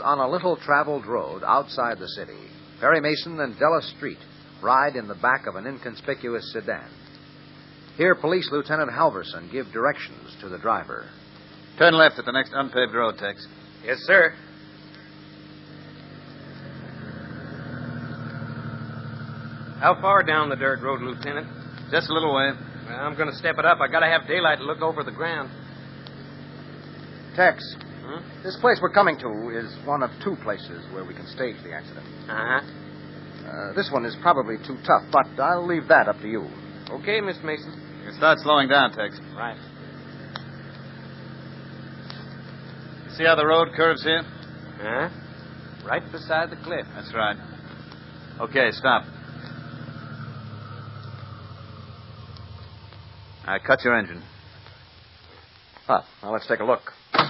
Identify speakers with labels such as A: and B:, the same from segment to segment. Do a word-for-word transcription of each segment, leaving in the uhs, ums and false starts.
A: on a little-traveled road outside the city, Perry Mason and Della Street ride in the back of an inconspicuous sedan. Here, Police Lieutenant Halverson give directions to the driver.
B: Turn left at the next unpaved road, Tex.
C: Yes, sir. How far down the dirt road, Lieutenant?
B: Just a little way.
C: Well, I'm going to step it up. I got to have daylight to look over the ground.
A: Tex,
C: Hmm?
A: this place we're coming to is one of two places where we can stage the accident.
C: Uh-huh.
A: Uh, this one is probably too tough, but I'll leave that up to you.
C: Okay, Mister Mason.
B: You start slowing down, Tex.
C: Right.
B: You see how the road curves here?
C: Huh? Right beside the cliff.
B: That's right. Okay, stop. All right, cut your engine.
A: Ah, now let's take a look.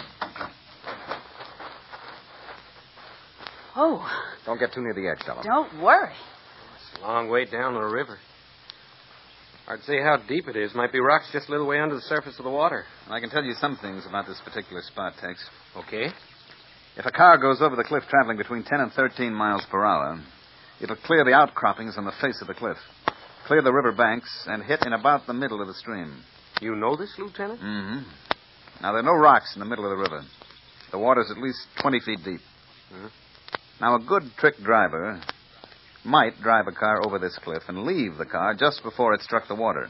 D: Oh,
A: Don't get too near the edge, Della.
D: don't worry.
C: It's a long way down the river. Hard to say how deep it is. Might be rocks just a little way under the surface of the water.
B: I can tell you some things about this particular spot, Tex.
C: Okay.
B: If a car goes over the cliff traveling between ten and thirteen miles per hour, it'll clear the outcroppings on the face of the cliff, clear the river banks, and hit in about the middle of the stream.
C: You know this, Lieutenant?
B: Mm-hmm. Now, there are no rocks in the middle of the river. The water's at least twenty feet deep.
C: Hmm.
B: Now, a good trick driver might drive a car over this cliff and leave the car just before it struck the water.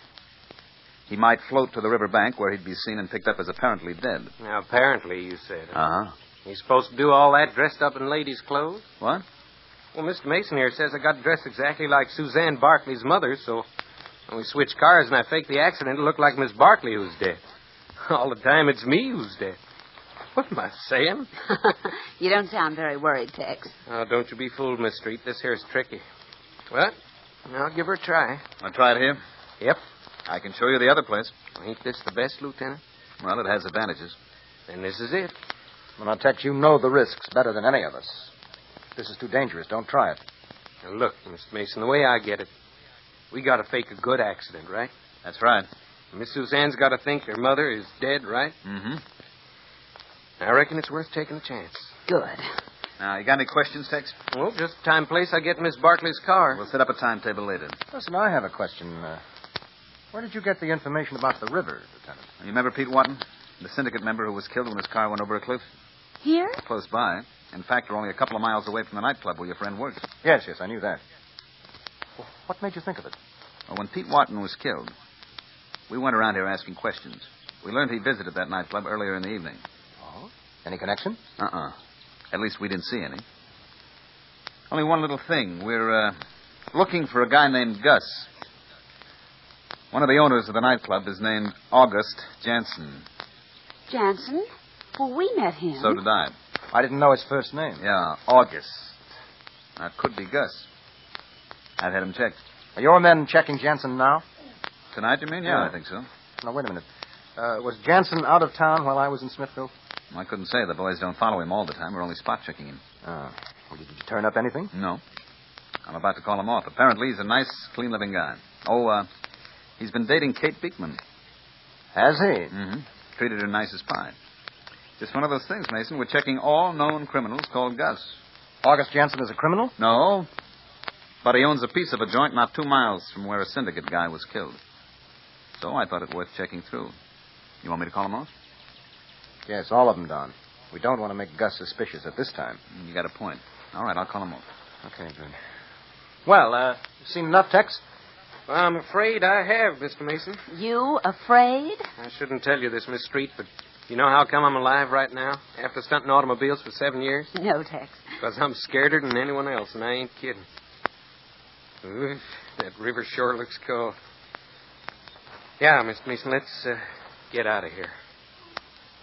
B: He might float to the river bank where he'd be seen and picked up as apparently dead.
C: Now, apparently, you said. Huh?
B: Uh-huh.
C: He's supposed to do all that dressed up in ladies' clothes?
B: What?
C: Well, Mister Mason here says I got dressed exactly like Suzanne Barkley's mother, so when we switched cars and I faked the accident, it looked like Miss Barkley who's dead. All the time, it's me who's dead. What am I saying?
D: You don't sound very worried, Tex.
C: Oh, don't you be fooled, Miss Street. This here's tricky. Well, I'll give her a try.
B: Want to try it here?
C: Yep.
B: I can show you the other place.
C: Ain't this the best, Lieutenant?
B: Well, it has advantages.
C: Then this is it.
A: Well, now, Tex, you know the risks better than any of us. If this is too dangerous, don't try it.
C: Now, look, Mister Mason, the way I get it, we got to fake a good accident, right?
B: That's right.
C: Miss Suzanne's got to think her mother is dead, right?
B: Mm-hmm.
C: I reckon it's worth taking a chance.
D: Good.
B: Now, you got any questions, Tex?
C: Well, just time, place, I get Miss Barkley's car.
B: We'll set up a timetable later.
A: Listen, I have a question. Uh, where did you get the information about the river, Lieutenant?
B: You remember Pete Watton, the syndicate member who was killed when his car went over a cliff?
D: Here?
B: Close by. In fact, we're only a couple of miles away from the nightclub where your friend works.
A: Yes, yes, I knew that. Well, what made you think of it?
B: Well, when Pete Watton was killed, we went around here asking questions. We learned he visited that nightclub earlier in the evening.
A: Oh? Any connection?
B: Uh-uh. At least we didn't see any. Only one little thing. We're uh, looking for a guy named Gus. One of the owners of the nightclub is named August Jansen.
D: Jansen? Well, we met him.
B: So did I.
A: I didn't know his first name.
B: Yeah, August. That could be Gus. I've had him checked.
A: Are your men checking Jansen now?
B: Tonight, you mean? Yeah,
A: Yeah.
B: I think so.
A: Now, wait a minute. Uh, was Jansen out of town while I was in Smithville?
B: I couldn't say. The boys don't follow him all the time. We're only spot checking him.
A: Oh. Well, did you turn up anything?
B: No. I'm about to call him off. Apparently, he's a nice, clean-living guy. Oh, uh, he's been dating Kate Beekman.
A: Has he?
B: Mm-hmm. Treated her nice as pie. Just one of those things, Mason. We're checking all known criminals called Gus.
A: August Jansen is a criminal?
B: No. But he owns a piece of a joint not two miles from where a syndicate guy was killed. So I thought it worth checking through. You want me to call him off?
A: Yes, all of them, Don. We don't want to make Gus suspicious at this time.
B: You got a point. All right, I'll call him off.
A: Okay, good. Well, uh, seen enough, Tex?
C: Well, I'm afraid I have, Mister Mason.
D: You afraid?
C: I shouldn't tell you this, Miss Street, but you know how come I'm alive right now? After stunting automobiles for seven years?
D: No, Tex.
C: Because I'm scareder than anyone else, and I ain't kidding. Oof, that river sure looks cold. Yeah, Mister Mason, let's uh, get out of here.